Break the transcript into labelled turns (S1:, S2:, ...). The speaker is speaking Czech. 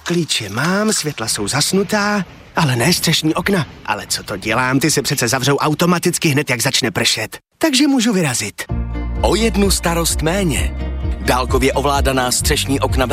S1: Klíče mám, světla jsou zasnutá, ale ne střešní okna. Ale co to dělám, ty se přece zavřou automaticky hned, jak začne pršet. Takže můžu vyrazit.
S2: O jednu starost méně. Dálkově ovládaná střešní okna